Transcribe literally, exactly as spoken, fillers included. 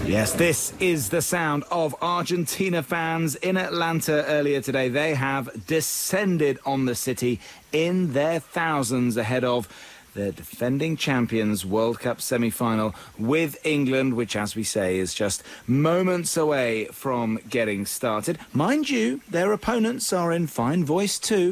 Yes, this is the sound of Argentina fans in Atlanta earlier today. They have descended on the city in their thousands ahead of the defending champions World Cup semi-final with England, which, as we say, is just moments away from getting started. Mind you, their opponents are in fine voice too.